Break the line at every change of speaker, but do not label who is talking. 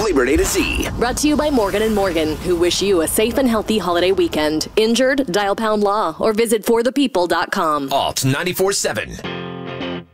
Labor Day to see.
Brought to you by Morgan & Morgan, who wish you a safe and healthy holiday weekend. Injured? Dial #law or visit forthepeople.com.
Alt 94.7.